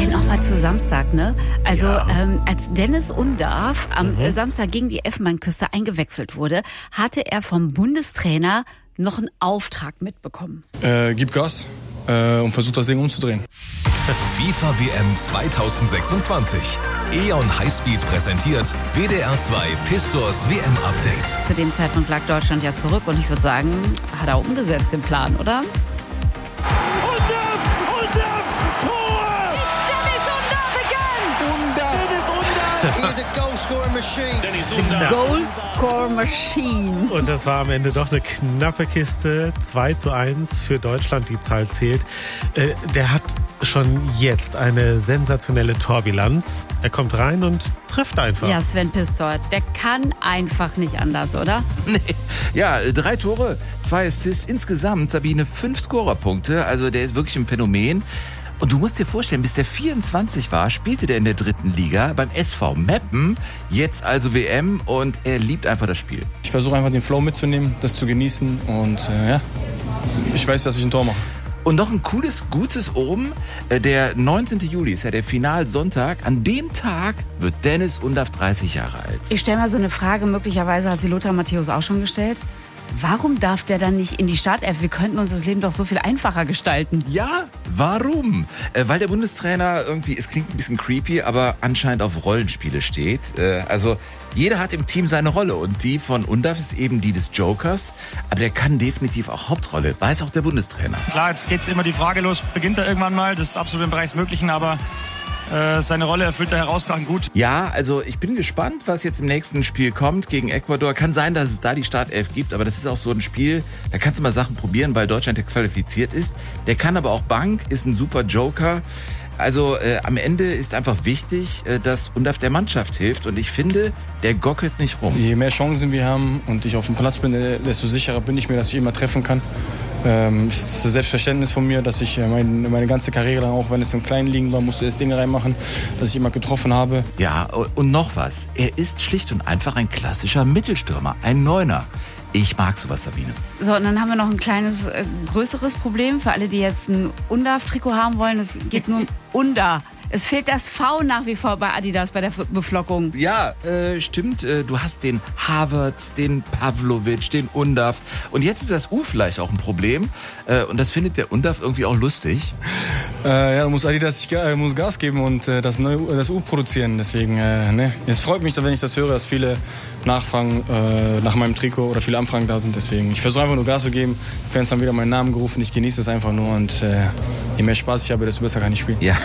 Nochmal zu Samstag, ne? Also Ja. als Dennis Undarf am Samstag gegen die Elfenbeinküste eingewechselt wurde, hatte er vom Bundestrainer noch einen Auftrag mitbekommen. Gib Gas und versuch das Ding umzudrehen. FIFA WM 2026. E.ON Highspeed präsentiert WDR 2 Pistors WM Update. Zu dem Zeitpunkt lag Deutschland ja zurück und ich würde sagen, hat er umgesetzt den Plan, oder? Goal-Score Machine. Und das war am Ende doch eine knappe Kiste. 2:1 für Deutschland, die Zahl zählt. Der hat schon jetzt eine sensationelle Torbilanz. Er kommt rein und trifft einfach. Ja, Sven Pistor, der kann einfach nicht anders, oder? Nee. Ja, 3 Tore, 2 Assists, insgesamt, Sabine, 5 Scorerpunkte. Also der ist wirklich ein Phänomen. Und du musst dir vorstellen, bis der 24 war, spielte der in der 3. Liga beim SV Meppen, jetzt also WM, und er liebt einfach das Spiel. Ich versuche einfach den Flow mitzunehmen, das zu genießen und ich weiß, dass ich ein Tor mache. Und noch ein cooles, gutes oben, der 19. Juli ist ja der Finalsonntag. An dem Tag wird Dennis Undarf 30 Jahre alt. Ich stelle mal so eine Frage, möglicherweise hat sie Lothar Matthäus auch schon gestellt. Warum darf der dann nicht in die Startelf? Wir könnten uns das Leben doch so viel einfacher gestalten. Ja, warum? Weil der Bundestrainer irgendwie, es klingt ein bisschen creepy, aber anscheinend auf Rollenspiele steht. Also jeder hat im Team seine Rolle und die von Undarf ist eben die des Jokers. Aber der kann definitiv auch Hauptrolle, weiß auch der Bundestrainer. Klar, jetzt geht immer die Frage los, beginnt er irgendwann mal? Das ist absolut im Bereich des Möglichen, aber seine Rolle erfüllt er herausragend gut. Ja, also ich bin gespannt, was jetzt im nächsten Spiel kommt gegen Ecuador. Kann sein, dass es da die Startelf gibt, aber das ist auch so ein Spiel, da kannst du mal Sachen probieren, weil Deutschland ja qualifiziert ist. Der kann aber auch Bank, ist ein super Joker. Also am Ende ist einfach wichtig, dass Undarf der Mannschaft hilft und ich finde, der gockelt nicht rum. Je mehr Chancen wir haben und ich auf dem Platz bin, desto sicherer bin ich mir, dass ich immer treffen kann. Es ist das Selbstverständnis von mir, dass ich meine ganze Karriere lang, auch wenn es im Kleinen liegen war, musste das Ding reinmachen, dass ich immer getroffen habe. Ja, und noch was. Er ist schlicht und einfach ein klassischer Mittelstürmer, ein Neuner. Ich mag sowas, Sabine. So, und dann haben wir noch ein kleines, größeres Problem für alle, die jetzt ein Undarf-Trikot haben wollen. Es geht nur um Unda. Es fehlt das V nach wie vor bei Adidas bei der Beflockung. Ja, stimmt. Du hast den Havertz, den Pavlovic, den Undarf. Und jetzt ist das U vielleicht auch ein Problem. Und das findet der Undarf irgendwie auch lustig. Da muss Adidas muss Gas geben und das U produzieren. Deswegen, es freut mich, wenn ich das höre, dass viele nachfragen nach meinem Trikot oder viele Anfragen da sind. Deswegen, ich versuche einfach nur Gas zu geben. Die Fans haben wieder meinen Namen gerufen. Ich genieße es einfach nur und je mehr Spaß ich habe, desto besser kann ich spielen. Ja.